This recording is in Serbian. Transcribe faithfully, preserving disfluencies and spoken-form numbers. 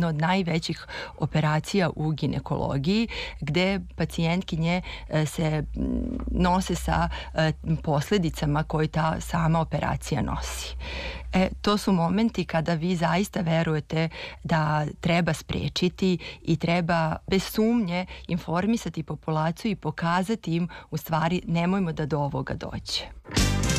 jedna od najvećih operacija u ginekologiji, gde pacijentkinje se nose sa posledicama koje ta sama operacija nosi. E, to su momenti kada vi zaista verujete da treba sprečiti i treba bez sumnje informisati populaciju i pokazati im u stvari nemojmo da do ovoga dođe.